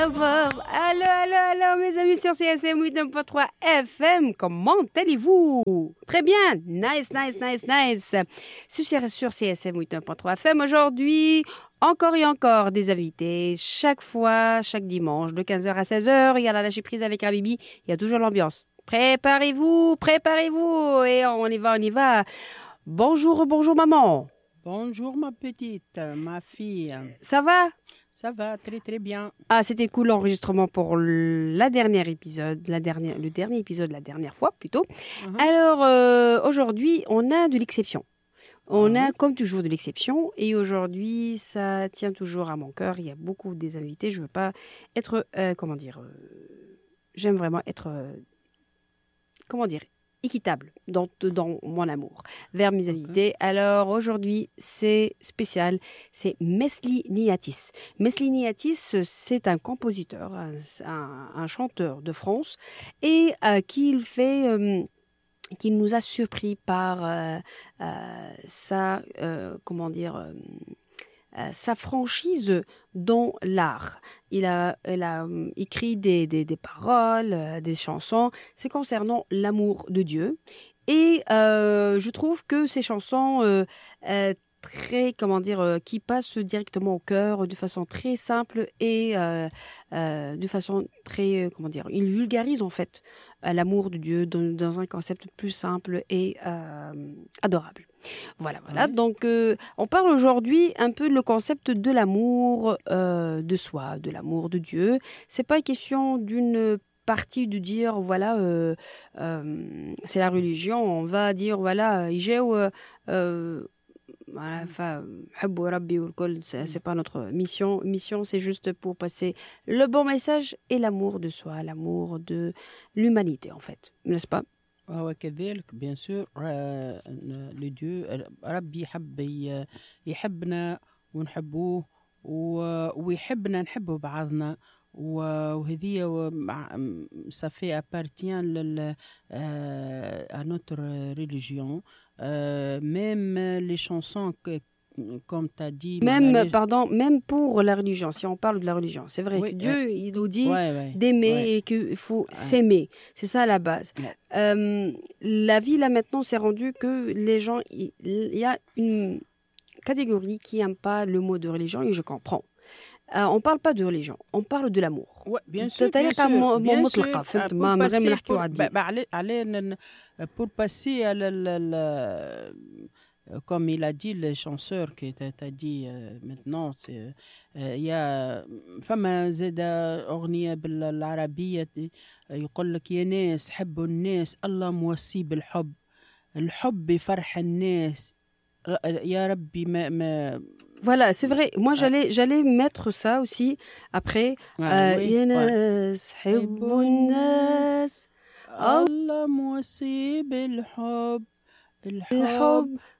Allô, mes amis sur CSM 89.3 FM, comment allez-vous? Très bien, nice. Sur CSM 89.3 FM, aujourd'hui, encore et encore des invités, chaque fois, chaque dimanche, de 15h à 16h, il y a la lâcher prise avec Habibi, il y a toujours l'ambiance. Préparez-vous, et on y va. Bonjour maman. Bonjour ma petite, ma fille. Ça va? Ça va très bien. Ah, c'était cool l'enregistrement pour le dernier épisode la dernière fois plutôt. Alors aujourd'hui, on a de l'exception. On a comme toujours de l'exception et aujourd'hui, ça tient toujours à mon cœur. Il y a beaucoup des invités. Je veux pas être j'aime vraiment être équitable dans mon amour vers mes invités. Alors aujourd'hui, c'est spécial, c'est Mesli Niatis. Mesli Niatis, c'est un compositeur, un chanteur de France et qui nous a surpris par sa franchise dans l'art. Il a écrit des paroles, des chansons. C'est concernant l'amour de Dieu. Et je trouve que ces chansons qui passent directement au cœur de façon très simple et de façon très, il vulgarise en fait l'amour de Dieu dans un concept plus simple et adorable. Voilà. Donc, on parle aujourd'hui un peu le concept de l'amour de soi, de l'amour de Dieu. C'est pas une question d'une partie de dire c'est la religion. On va dire c'est pas notre mission. Mission, c'est juste pour passer le bon message et l'amour de soi, l'amour de l'humanité en fait, n'est-ce pas? وكذلك bien sûr le Dieu ربي يحبنا ونحبوه ويحبنا نحبه بعضنا وهذه ça fait appartient à notre religion même les chansons comme tu as dit même pour la religion, si on parle de la religion, c'est vrai que Dieu il nous dit d'aimer et qu'il faut s'aimer, c'est ça la base. La vie là maintenant s'est rendue que les gens, il y a une catégorie qui n'aime pas le mot de religion et je comprends. On parle pas de religion, on parle de l'amour. Bien sûr. Pour passer à comme il a dit le chanteur qui t'a dit maintenant, il y a فما زاد أغنية بالعربية يقول لك يا ناس حبوا الناس الله موصي بالحب الحب يفرح الناس يا ربي ما Voilà, c'est vrai. Moi, j'allais mettre ça aussi après. يا ناس حبوا الناس الله موصي بالحب الحب